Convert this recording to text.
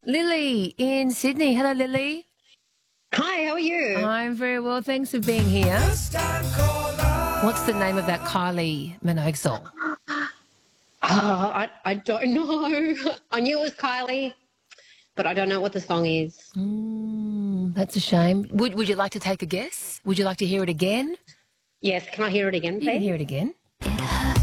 Lily in Sydney. Hello, Lily. Hi, how are you? I'm very well. Thanks for being here. What's the name of that Kylie Minogue song? I don't know. I knew it was Kylie, but I don't know what the song is. That's a shame. Would you like to take a guess? Would you like to hear it again? Yes, can I hear it again, You can please? hear it again.